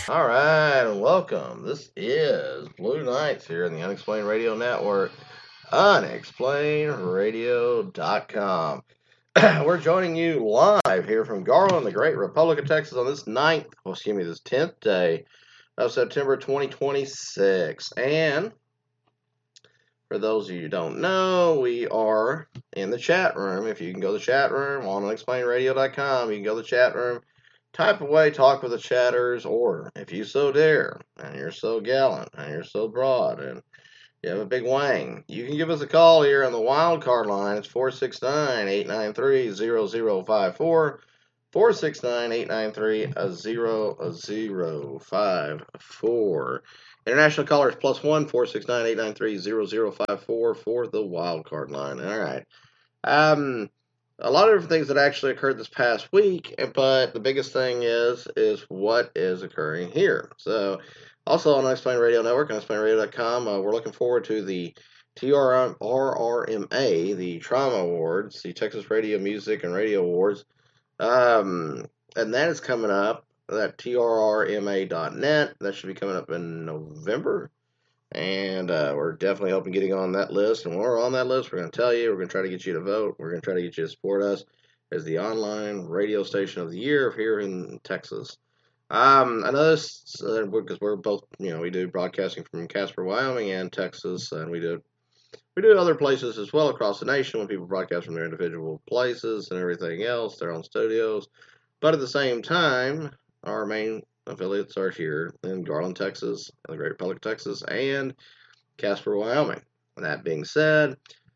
All right, and welcome. This is Blue Knights here in the Unexplained Radio Network, unexplainеdradio.com. We're joining you live here from Garland, the great Republic of Texas, on this this 10th day of September 2026. And for those of you who don't know, we are in the chat room. If you can go to the chat room on unexplainedradio.com, you can go to the chat room, type away, talk with the chatters, or if you so dare, and you're so gallant, and you're so broad, and you have a big wang, you can give us a call here on the wild card line. It's 469-893-0054, 469-893-0054. International callers +1 469-893-0054 for the wild card line. All right. A lot of different things that actually occurred this past week, but the biggest thing is what is occurring here. So, also on Unexplained Radio Network, unexplainedradio.com, we're looking forward to the TRRMA, the Trauma Awards, the Texas Radio Music and Radio Awards. And that is coming up, that TRRMA.net. That should be coming up in November. And we're definitely hoping getting on that list. And when we're on that list, we're going to tell you, we're going to try to get you to vote. We're going to try to get you to support us as the online radio station of the year here in Texas. I know this because we're both, we do broadcasting from Casper, Wyoming, and Texas, and we do other places as well across the nation when people broadcast from their individual places and everything else, their own studios. But at the same time, our main affiliates are here in Garland, Texas, the Great Republic of Texas, and Casper, Wyoming. That being said,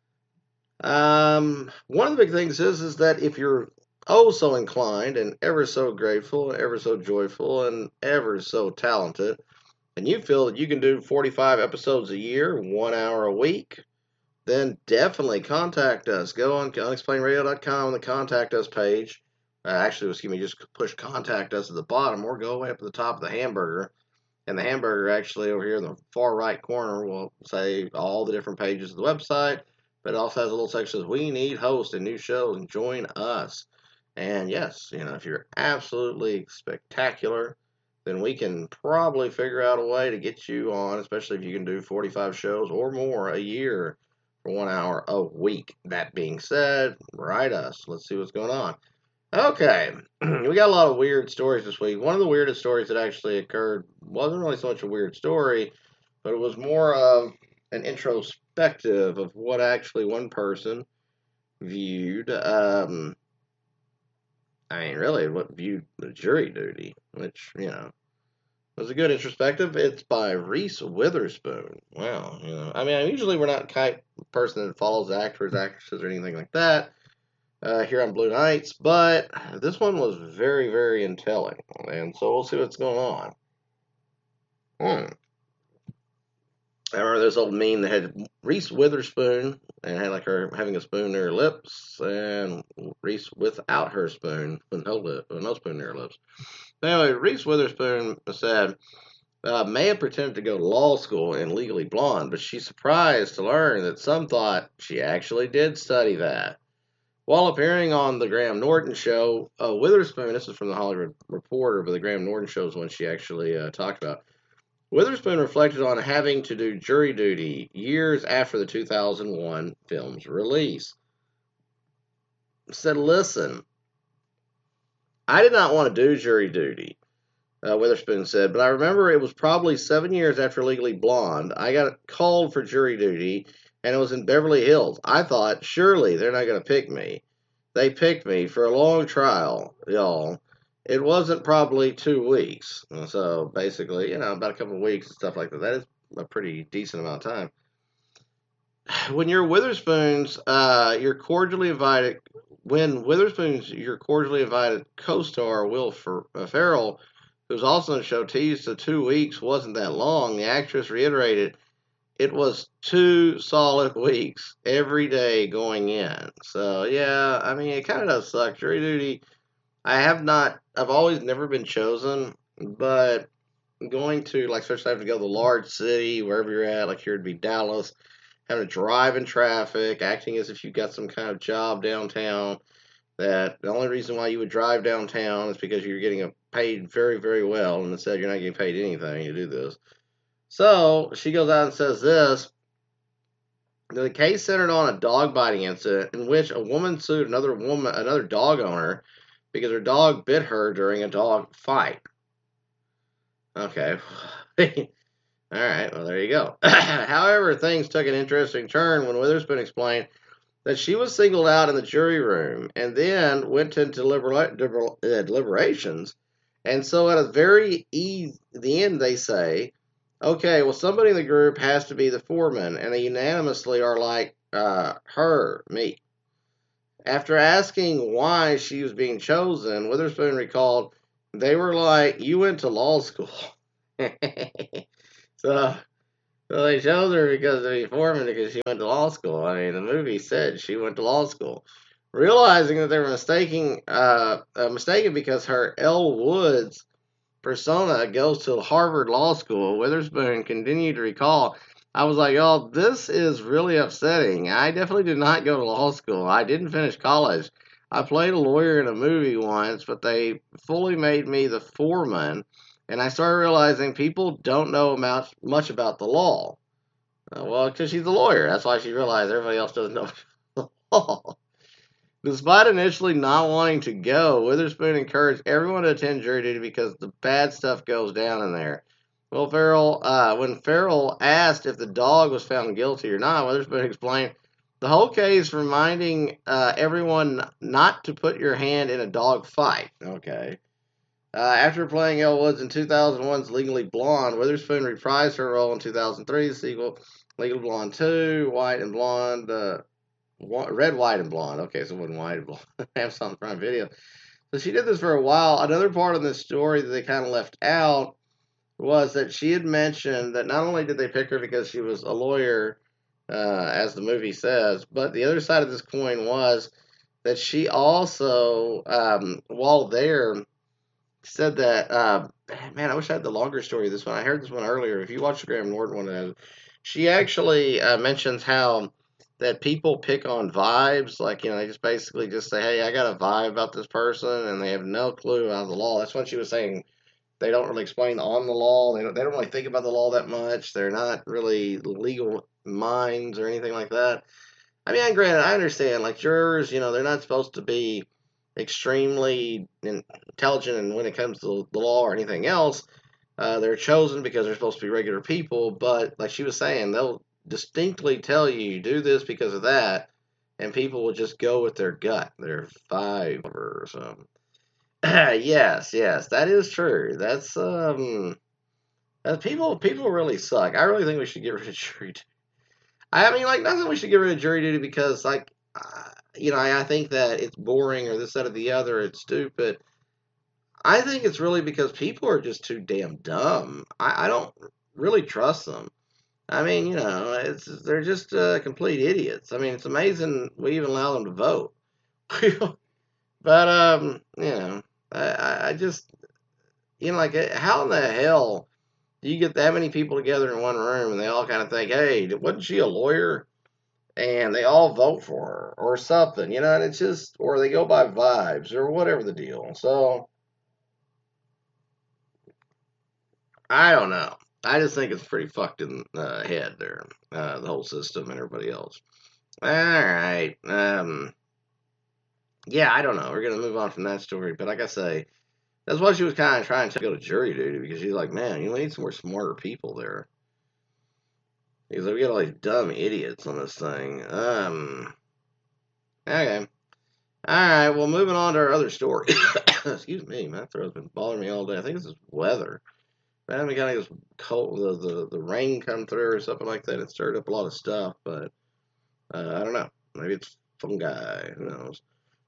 one of the big things is that if you're oh so inclined and ever so grateful and ever so joyful and ever so talented, and you feel that you can do 45 episodes a year, 1 hour a week, then definitely contact us. Go on unexplainedradio.com on the contact us page. Just push contact us at the bottom or go way up to the top of the hamburger. And the hamburger actually over here in the far right corner will say all the different pages of the website, but it also has a little section that says we need hosts and new shows and join us. And yes, if you're absolutely spectacular, then we can probably figure out a way to get you on, especially if you can do 45 shows or more a year for 1 hour a week. That being said, write us. Let's see what's going on. Okay, we got a lot of weird stories this week. One of the weirdest stories that actually occurred wasn't really so much a weird story, but it was more of an introspective of what actually one person viewed. What viewed the jury duty, which, was a good introspective. It's by Reese Witherspoon. Wow, usually we're not the type of person that follows actors, actresses, or anything like that. Here on Blue Knights, but this one was very, very telling, and so we'll see what's going on. I remember this old meme that had Reese Witherspoon and had like her having a spoon near her lips, and Reese without her spoon with no spoon near her lips. Anyway, Reese Witherspoon said Maya pretended to go to law school in Legally Blonde, but she's surprised to learn that some thought she actually did study that. While appearing on the Graham Norton show, Witherspoon, this is from the Hollywood Reporter, but the Graham Norton show is one she actually talked about. Witherspoon reflected on having to do jury duty years after the 2001 film's release. Said, listen, I did not want to do jury duty, Witherspoon said, but I remember it was probably 7 years after Legally Blonde. I got called for jury duty, and it was in Beverly Hills. I thought, surely they're not going to pick me. They picked me for a long trial, y'all. It wasn't probably 2 weeks. So basically, about a couple of weeks and stuff like that. That is a pretty decent amount of time. When you're Witherspoon's, you're cordially invited. When Witherspoon's, your cordially invited co-star Will Ferrell, who's also in the show, teased the 2 weeks wasn't that long. The actress reiterated, it was 2 solid weeks every day going in. So, yeah, it kind of does suck. Jury duty, I've always never been chosen, but going to, especially having to go to the large city, wherever you're at, here it'd be Dallas, having to drive in traffic, acting as if you've got some kind of job downtown, that the only reason why you would drive downtown is because you're getting a paid very, very well, and it said you're not getting paid anything to do this. So she goes out and says this. The case centered on a dog biting incident in which a woman sued another dog owner, because her dog bit her during a dog fight. Okay. All right, well, there you go. However, things took an interesting turn when Witherspoon explained that she was singled out in the jury room and then went into deliberations. And so at the end, they say, okay, well, somebody in the group has to be the foreman, and they unanimously are like, me. After asking why she was being chosen, Witherspoon recalled, they were like, you went to law school. so, so they chose her because to be foreman because she went to law school. I mean, the movie said she went to law school. Realizing that they were mistaken because her Elle Woods persona goes to Harvard Law School, Witherspoon continued to recall, I was like, oh, this is really upsetting. I definitely did not go to law school. I didn't finish college. I played a lawyer in a movie once, but they fully made me the foreman, and I started realizing people don't know much about the law. Well, because she's a lawyer. That's why she realized everybody else doesn't know the law. Despite initially not wanting to go, Witherspoon encouraged everyone to attend jury duty because the bad stuff goes down in there. Well, when Farrell asked if the dog was found guilty or not, Witherspoon explained the whole case reminding everyone not to put your hand in a dog fight. Okay. After playing Elle Woods in 2001's Legally Blonde, Witherspoon reprised her role in 2003's sequel, Legally Blonde 2, White and Blonde, Red, White, and Blonde. Okay, so it wasn't White and Blonde. Amazon Prime Video. So she did this for a while. Another part of this story that they kind of left out was that she had mentioned that not only did they pick her because she was a lawyer, as the movie says, but the other side of this coin was that she also, while there, said that, man, I wish I had the longer story of this one. I heard this one earlier. If you watch the Graham Norton one, she actually mentions how that people pick on vibes. Like, they just basically just say, hey, I got a vibe about this person, and they have no clue about the law. That's what she was saying. They don't really explain on the law. They don't really think about the law that much. They're not really legal minds or anything like that. I mean, granted, I understand, like, jurors, they're not supposed to be extremely intelligent and when it comes to the law or anything else. They're chosen because they're supposed to be regular people, but like she was saying, they'll distinctly tell you do this because of that, and people will just go with their gut, their vibe or something. Yes, that is true. That's people really suck. I really think we should get rid of jury duty. I mean, like, not that we should get rid of jury duty because, like, I think that it's boring or this, that, or the other. It's stupid. I think it's really because people are just too damn dumb. I don't really trust them. I mean, they're just complete idiots. I mean, it's amazing we even allow them to vote. But I just, like, how in the hell do you get that many people together in one room and they all kind of think, hey, wasn't she a lawyer? And they all vote for her or something, and it's just, or they go by vibes or whatever the deal. So, I don't know. I just think it's pretty fucked in the head there, the whole system and everybody else. All right. Yeah, I don't know. We're going to move on from that story. But like I say, that's why she was kind of trying to go to jury duty, because she's like, man, we need some more smarter people there. Because we got all these dumb idiots on this thing. Okay. Alright, well, moving on to our other story. Excuse me, my throat's been bothering me all day. I think this is weather. Man, we got this cold, the rain come through or something like that. It stirred up a lot of stuff, but I don't know. Maybe it's fungi. Who knows?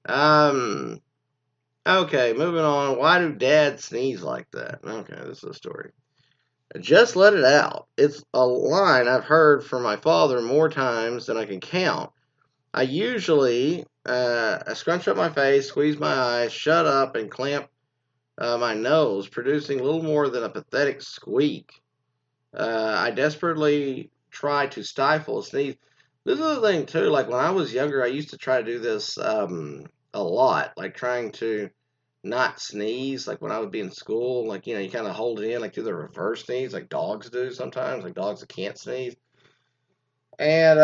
Okay, moving on. Why do dads sneeze like that? Okay, this is a story. Just let it out. It's a line I've heard from my father more times than I can count. I usually scrunch up my face, squeeze my eyes, shut up, and clamp my nose, producing little more than a pathetic squeak. I desperately try to stifle a sneeze. This is the thing, too. Like, when I was younger, I used to try to do this a lot. Like, trying to not sneeze like when I would be in school. Like, you know, you kind of hold it in, like do the reverse sneeze, like dogs do sometimes, like dogs that can't sneeze. And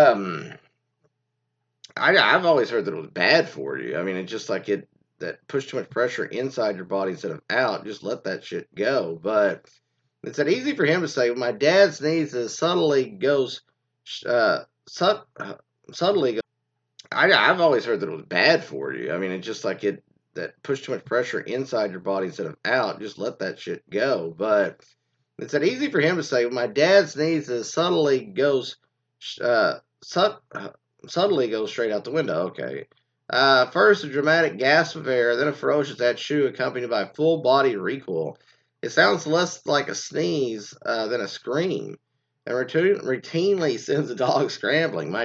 I've always heard that it was bad for you. I mean, it's just like it that push too much pressure inside your body instead of out. Just let that shit go. But it's that easy for him to say. My dad sneezes, subtly goes, subtly goes. I've always heard that it was bad for you. I mean, it's just like it that push too much pressure inside your body instead of out. Just let that shit go. But it's that easy for him to say. My dad sneezes, uh, sub, subtly goes straight out the window. Okay. First, a dramatic gasp of air, then a ferocious achoo accompanied by full body recoil. It sounds less like a sneeze than a scream, and routinely sends the dog scrambling. My